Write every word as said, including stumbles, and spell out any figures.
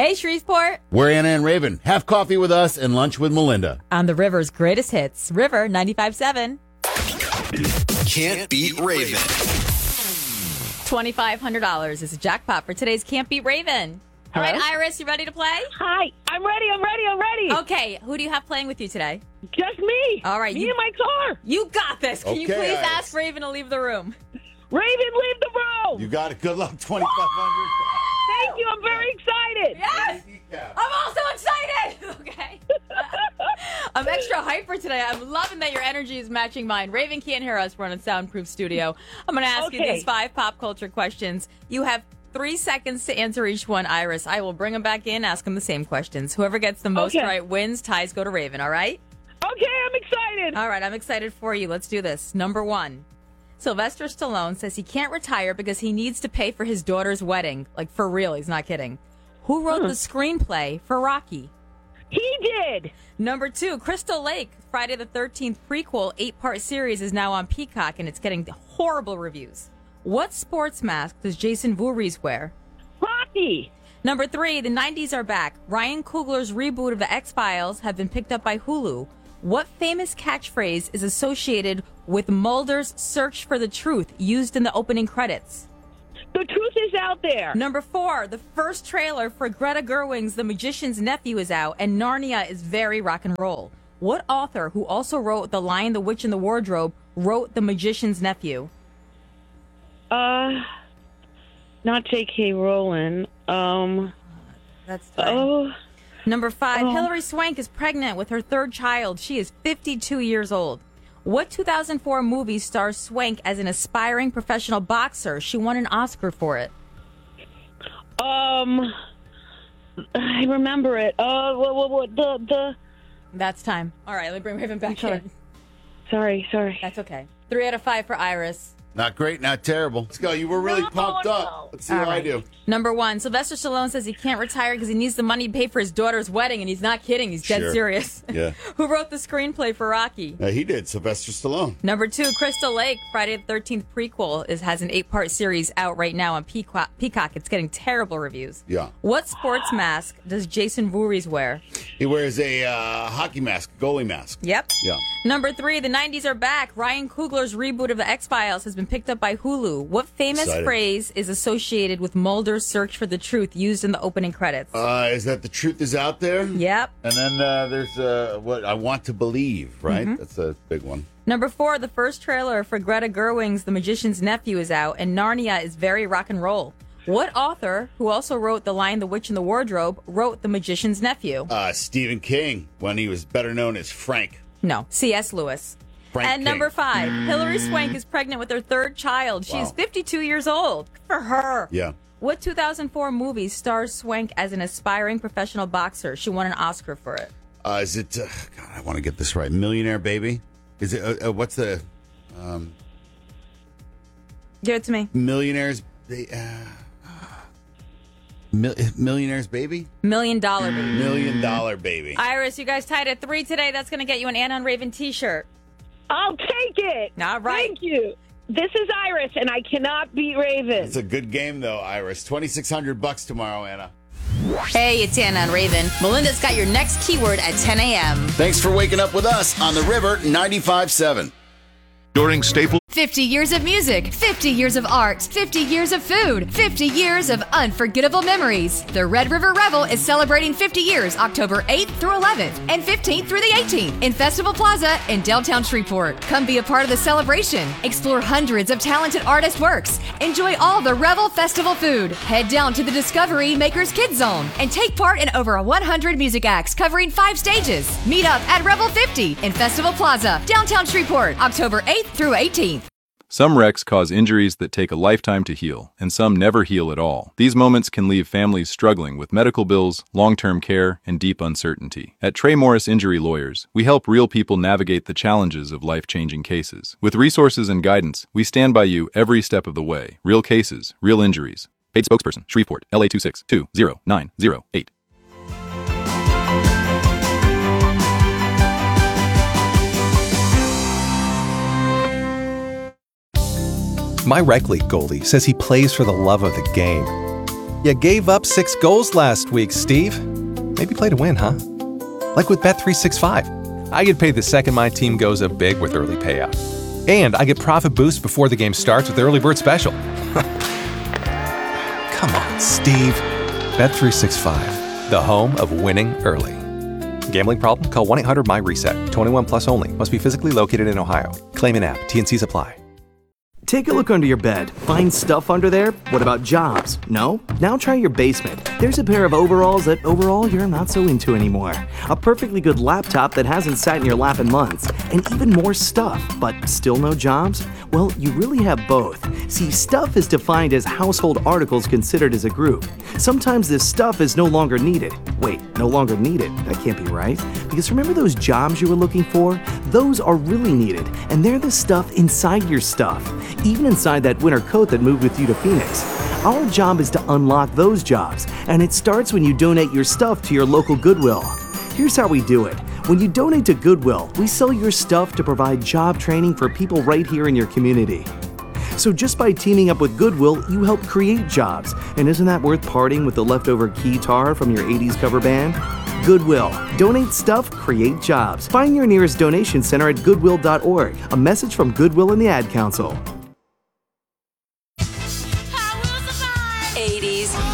Hey, Shreveport. We're Anna and Raven. Have coffee with us and lunch with Melinda. On the River's greatest hits, River ninety-five point seven. Can't beat Raven. twenty-five hundred dollars is a jackpot for today's Can't Beat Raven. All Hello? right, Iris, you ready to play? Hi, I'm ready, I'm ready, I'm ready. Okay, who do you have playing with you today? Just me. All right, Me you- and my car. You got this. Can you Okay, please Iris. ask Raven to leave the room? Raven, leave the room. You got it. Good luck. twenty-five hundred. Thank you, I'm very excited. Yes! I'm also excited! Okay. I'm extra hyper today. I'm loving that your energy is matching mine. Raven can't hear us. We're in a soundproof studio. I'm going to ask you Okay. these five pop culture questions. You have three seconds to answer each one, Iris. I will bring them back in, ask them the same questions. Whoever gets the most Okay. right wins. Ties go to Raven, all right? Okay, I'm excited. All right, I'm excited for you. Let's do this. Number one. Sylvester Stallone says he can't retire because he needs to pay for his daughter's wedding. Like, for real, he's not kidding. Who wrote the screenplay for Rocky? He did. Number two, Crystal Lake, Friday the thirteenth prequel, eight-part series is now on Peacock, and it's getting horrible reviews. What sports mask does Jason Voorhees wear? Rocky. Number three, the nineties are back. Ryan Coogler's reboot of The X-Files have been picked up by Hulu. What famous catchphrase is associated with Mulder's search for the truth used in the opening credits? The truth is out there. Number four, the first trailer for Greta Gerwig's The Magician's Nephew is out, and Narnia is very rock and roll. What author, who also wrote The Lion, the Witch, and the Wardrobe, wrote The Magician's Nephew? Uh, not J K. Rowling. Um, That's fine. oh, Number five, Oh. Hilary Swank is pregnant with her third child. She is fifty-two years old. What two thousand four movie stars Swank as an aspiring professional boxer? She won an Oscar for it. um, I remember it. Uh, what, what, what, the, the, That's time. All right, let me bring Raven back sorry. in. sorry, sorry. That's okay. Three out of five for Iris. Not great, not terrible. Let's go. You were really No, pumped no. up. Let's see All how I right. do. Number one, Sylvester Stallone says he can't retire because he needs the money to pay for his daughter's wedding, and he's not kidding. He's dead Sure. serious. Yeah. Who wrote the screenplay for Rocky? Uh, he did. Sylvester Stallone. Number two, Crystal Lake, Friday the thirteenth prequel, is has an eight-part series out right now on Peacock. Peacock. It's getting terrible reviews. Yeah. What sports mask does Jason Voorhees wear? He wears a uh, hockey mask, goalie mask. Yep. Yeah. Number three, the nineties are back. Ryan Coogler's reboot of The X-Files has been picked up by Hulu. What famous Excited. phrase is associated with Mulder's search for the truth used in the opening credits? Uh, is that The Truth Is Out There? Yep. And then uh, there's uh, what I Want to Believe, right? Mm-hmm. That's a big one. Number four, the first trailer for Greta Gerwig's The Magician's Nephew is out, and Narnia is very rock and roll. What author, who also wrote The Lion, the Witch, and the Wardrobe, wrote The Magician's Nephew? Uh, Stephen King, when he was better known as Frank. No, C S. Lewis. Frank and King. number five, Hilary Swank is pregnant with her third child. She is Wow. fifty-two years old. Good for her. Yeah. What two thousand four movie stars Swank as an aspiring professional boxer? She won an Oscar for it. Uh, is it? Uh, God, I want to get this right. Millionaire Baby. Is it? Uh, uh, what's the um, Give it to me. Millionaires? Ba- Uh, mil- millionaires Baby. Million Dollar Baby. Million Dollar Baby. Iris, you guys tied at three today. That's going to get you an Anna and Raven t-shirt. I'll take it. All right. Thank you. This is Iris, and I cannot beat Raven. It's a good game though, Iris. Twenty six hundred bucks tomorrow, Anna. Hey, it's Anna and Raven. Melinda's got your next keyword at ten a.m. Thanks for waking up with us on the River ninety-five point seven. During Staple fifty years of music, fifty years of art, fifty years of food, fifty years of unforgettable memories. The Red River Revel is celebrating fifty years October eighth through eleventh and fifteenth through the eighteenth in Festival Plaza in downtown Shreveport. Come be a part of the celebration. Explore hundreds of talented artist works. Enjoy all the Revel Festival food. Head down to the Discovery Makers Kids Zone and take part in over one hundred music acts covering five stages. Meet up at Revel fifty in Festival Plaza, downtown Shreveport, October eighth through eighteenth. Some wrecks cause injuries that take a lifetime to heal, and some never heal at all. These moments can leave families struggling with medical bills, long-term care, and deep uncertainty. At Trey Morris Injury Lawyers, we help real people navigate the challenges of life-changing cases. With resources and guidance, we stand by you every step of the way. Real cases, real injuries. Paid spokesperson, Shreveport, L A two six two zero nine zero eight. My rec league goalie says he plays for the love of the game. You gave up six goals last week, Steve. Maybe play to win, huh? Like with Bet three sixty-five. I get paid the second my team goes up big with early payout. And I get profit boost before the game starts with Early Bird Special. Come on, Steve. Bet three sixty-five, the home of winning early. Gambling problem? Call one eight hundred M Y reset. twenty-one plus only. Must be physically located in Ohio. Claim in app. T N Cs apply. Take a look under your bed. Find stuff under there? What about jobs? No? Now try your basement. There's a pair of overalls that overall you're not so into anymore. A perfectly good laptop that hasn't sat in your lap in months. And even more stuff, but still no jobs? Well, you really have both. See, stuff is defined as household articles considered as a group. Sometimes this stuff is no longer needed. Wait, no longer needed? That can't be right. Because remember those jobs you were looking for? Those are really needed, and they're the stuff inside your stuff. Even inside that winter coat that moved with you to Phoenix. Our job is to unlock those jobs, and it starts when you donate your stuff to your local Goodwill. Here's how we do it. When you donate to Goodwill, we sell your stuff to provide job training for people right here in your community. So just by teaming up with Goodwill, you help create jobs. And isn't that worth parting with the leftover keytar from your eighties cover band? Goodwill. Donate stuff, create jobs. Find your nearest donation center at goodwill dot org. A message from Goodwill and the Ad Council. eighties,